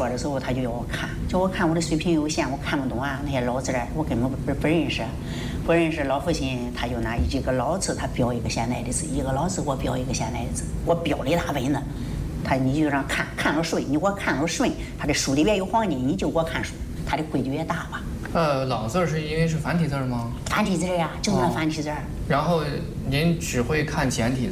说的时候，他就要我看，叫我看，我的水平有限，我看不懂啊，那些老字儿我根本不认识，不认识。老父亲他就拿一个老字，他标一个现代的字，一个老字我标一个现代的字，我标了一大本子。你就让看了顺，你给我看了顺，他的书里边有黄金，你就给我看书，他的规矩也大吧。 老字是因为是繁体字吗？ 繁体字呀，就那繁体字。 然后您只会看简体字。